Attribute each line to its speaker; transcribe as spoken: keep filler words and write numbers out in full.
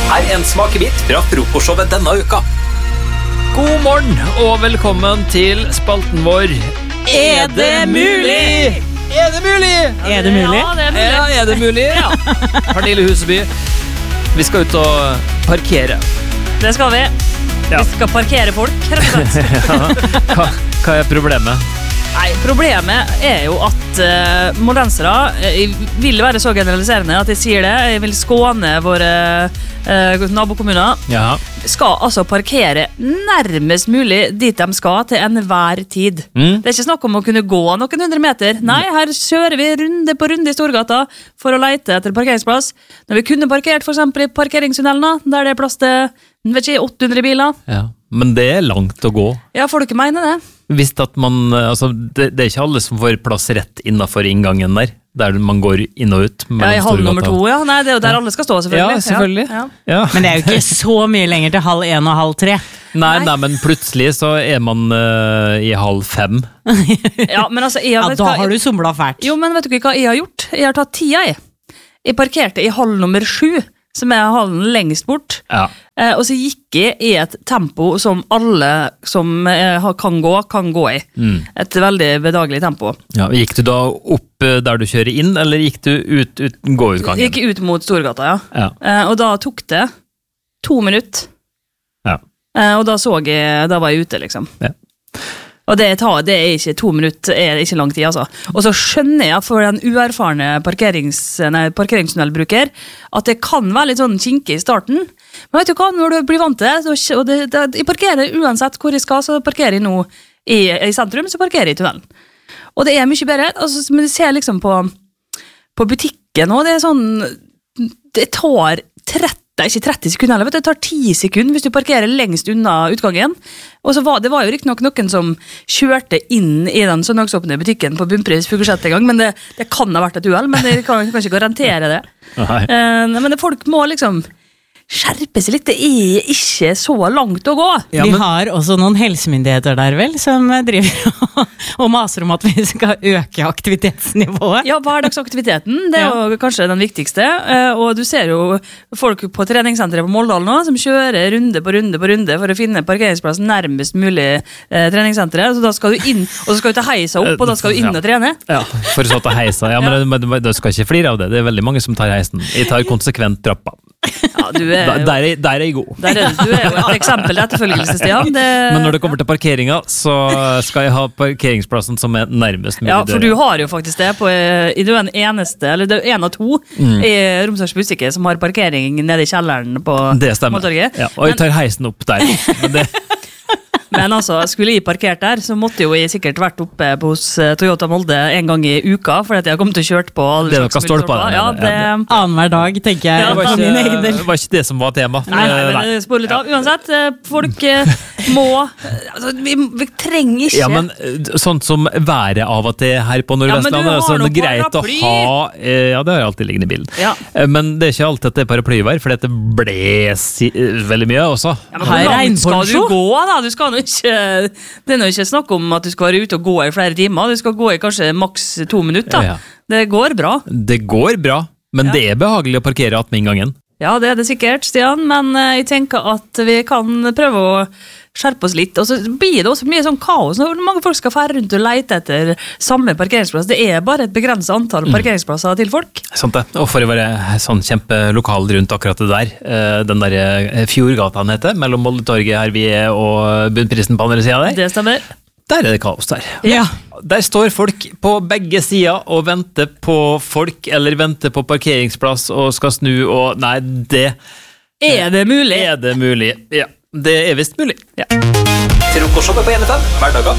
Speaker 1: Her er en smakebit fra frokostshowet denne uka.
Speaker 2: God morgen og velkommen til spalten vår.
Speaker 3: Er det mulig?
Speaker 2: Er det mulig?
Speaker 3: Er det mulig?
Speaker 4: Ja, det er mulig.
Speaker 2: Ja, er det mulig? Ja. Pernille Huseby, vi skal ut og parkere.
Speaker 4: Det skal vi.
Speaker 2: Ja.
Speaker 4: Vi skal parkere folk, rett og slett.
Speaker 2: Ja. Hva, hva er problemet?
Speaker 4: Nei, problemet er jo at uh, moldensere uh, vil være så generaliserende at jeg sier det. Jeg vil skåne våre uh, nabokommuner.
Speaker 2: Ja.
Speaker 4: Skal altså parkere nærmest mulig dit de skal til enhver tid.
Speaker 2: Mm.
Speaker 4: Det er ikke snakk om å kunne gå noen hundre meter. Nei, her kjører vi runde på runde i Storgata for å lete etter parkeringsplass. Når vi kunne parkert for eksempel i parkeringstunnelene, der det er plass til vet ikke, åtte hundre biler.
Speaker 2: Ja. Men det er langt å gå.
Speaker 4: Ja, folk mener det.
Speaker 2: Hvis at man, altså, det, det er ikke alle som får plass rett innenfor inngangen der, der man går inn og ut.
Speaker 4: Ja, i halv nummer to, ja. Nei, det er jo der alle skal stå, selvfølgelig.
Speaker 2: Ja, selvfølgelig.
Speaker 4: Ja.
Speaker 2: Ja.
Speaker 3: Men det er jo ikke så mye lenger til halv en og halv tre.
Speaker 2: Nei, nei, men plutselig så er man uh, i halv fem.
Speaker 4: Ja, men altså, jeg,
Speaker 3: Ja,
Speaker 4: vet
Speaker 3: da
Speaker 4: hva,
Speaker 3: har du somla fælt.
Speaker 4: Jo, men vet du ikke hva jeg har gjort? Jeg har tatt tida, jeg. Jeg parkerte i halv nummer sju, som er hallen lengst bort.
Speaker 2: Ja.
Speaker 4: Eh, og så gikk jeg i et tempo som alle som eh, har- kan gå, kan gå i.
Speaker 2: Mm.
Speaker 4: Et veldig bedagelig tempo.
Speaker 2: Ja, gikk du da opp uh, der du kjører inn, eller gikk du ut, ut gåutgangen?
Speaker 4: Jeg gikk ut mot Storgata, ja.
Speaker 2: Ja.
Speaker 4: Eh, og da tok det to minutter.
Speaker 2: Ja.
Speaker 4: Eh, og da så jeg, da var jeg ute, liksom.
Speaker 2: Ja.
Speaker 4: Og det, tar, det er ikke to minutter, er ikke lang tid, altså. Og så skjønner jeg for den uerfarne parkerings, nei, parkeringstunnelbruker at det kan være litt sånn kinkig i starten. Men vet du hva, når du blir vant til det, så, og det, det jeg parkerer uansett hvor jeg skal, så parkerer jeg nå i, i sentrum, så parkerer jeg i tunnelen. Og det er mye bedre, altså, men du ser liksom på, på butikken, og det er sånn, det tar tretti, det er ikke tretti sekunder, vet du, det tar ti sekunder hvis du parkerer lengst unna utgangen. Og så var det var jo riktig nok noen som kjørte inn i den søndagsåpne butikken på bunnpris Fuglesett en gang, men det, det kan ha vært et uhell, men jeg kan, kan ikke garantere det.
Speaker 2: Nei.
Speaker 4: Eh, men det, folk må liksom skjerpe seg litt, det er ikke så langt å gå.
Speaker 2: Ja,
Speaker 3: Vi
Speaker 2: men-
Speaker 3: har også noen helsemyndigheter der vel, som driver og, og maser om at vi skal øke aktivitetsnivået.
Speaker 4: Ja, hverdagsaktiviteten, det er jo kanskje den viktigste, eh, og du ser jo folk på treningssenteret på Moldal nå, som kjører runde på runde på runde for å finne parkeringsplassen nærmest mulig eh, treningssenteret, så da skal du inn, og så skal du ta heisa opp, og da skal du inn og trene.
Speaker 2: Ja, for så ta heisa. Ja, men det, det, det skal ikke flire av det. Det er veldig mange som tar heisen. Jeg tar konsekvent trappa.
Speaker 4: Ja, du er
Speaker 2: Da,
Speaker 4: jo,
Speaker 2: der, er, der er jeg god.
Speaker 4: der er, du er jo et eksempel til etterfølgelse, Stian. Det,
Speaker 2: Men når det kommer til parkeringa, så skal jeg ha parkeringsplassen som er nærmest mulig
Speaker 4: ja, for du
Speaker 2: døra.
Speaker 4: har jo faktisk det på, i du er den eneste, eller du er en av to
Speaker 2: Mm.
Speaker 4: i Romsdals Bustikke som har parkering nede i kjelleren på
Speaker 2: Det stemmer.
Speaker 4: Måltorget.
Speaker 2: Ja, og jeg tar heisen opp der. Men det,
Speaker 4: Men altså, skulle jeg parkert der, så måtte jo jeg sikkert vært oppe hos eh, Toyota Molde en gang i uka, for at jeg kom til å kjørt på alle
Speaker 2: Det er
Speaker 4: slags
Speaker 2: noe stolper der,
Speaker 4: Ja,
Speaker 2: ja,
Speaker 4: det,
Speaker 3: Annenhver dag, tenker jeg.
Speaker 4: Ja,
Speaker 2: det, var
Speaker 3: for min egen
Speaker 2: ikke,
Speaker 3: del.
Speaker 2: det var ikke det som var tema.
Speaker 4: Nei, nei,
Speaker 2: Eh,
Speaker 4: men spør litt av. Uansett, eh, folk eh, må eh, altså, vi, vi trenger ikke
Speaker 2: Ja, men eh, sånn som været av og til her på
Speaker 4: Ja, men du
Speaker 2: Nordvestlandet,
Speaker 4: har
Speaker 2: så er det
Speaker 4: noe
Speaker 2: greit å
Speaker 4: paraply.
Speaker 2: ha eh, Ja, det har jeg alltid liggende i bilen.
Speaker 4: Ja.
Speaker 2: Eh, Men det er ikke alltid at det er paraplyvær, for det blåser eh, veldig mye også.
Speaker 4: Ja, men
Speaker 3: Har
Speaker 4: hvor langt skal du
Speaker 3: regnponcho?
Speaker 4: gå, da? Du skal nå ikke, det er nå ikke snakk om at du skal være ute og gå i flere timer. Du skal gå i kanskje maks to minutter.
Speaker 2: Ja, ja.
Speaker 4: Det går bra.
Speaker 2: Det går bra, men
Speaker 4: Ja.
Speaker 2: det er behagelig å parkere attmed inngangen.
Speaker 4: Ja, det er det sikkert, Stian, men eh, jeg tenker at vi kan prøve å skjerpe oss litt, og så blir det også mye sånn kaos når mange folk skal fære rundt og lete etter samme parkeringsplass. Det er bare et begrenset antall parkeringsplasser til folk.
Speaker 2: Sant det. Og for å være sånn kjempelokal rundt akkurat det der, eh, den der eh, Fjordgata han heter, mellom Moldetorget her vi er og Bunnprisen på andre siden der,
Speaker 4: Det stemmer.
Speaker 2: der er det kaos der.
Speaker 3: Ja.
Speaker 2: Der står folk på begge sider og venter på folk, eller venter på parkeringsplass og skal snu, og nei, det
Speaker 4: Er det mulig?
Speaker 2: er det mulig. Ja, det er visst mulig.
Speaker 4: Ja.
Speaker 1: Frokostshowet på N F M, hverdager